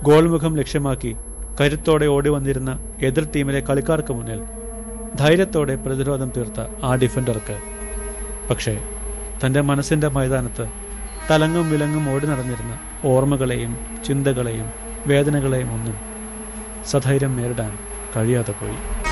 ഗോൾമുഖം ലക്ഷ്യമാക്കി കരുത്തോടെ ഓടി വന്നിരുന്ന എതിർ ടീമിലെ കളിക്കാർക്ക് മുന്നിൽ ധൈര്യത്തോടെ പ്രതിരോധം തീർത്ത ആ ഡിഫൻഡർക്ക് പക്ഷേ തൻ്റെ മനസ്സിൻ്റെ മൈതാനത്ത് തലങ്ങും വിലങ്ങും ഓടി നടന്നിരുന്ന ഓർമ്മകളെയും ചിന്തകളെയും വേദനകളെയും ഒന്നും സധൈര്യം നേരിടാൻ കഴിയാതെ പോയി.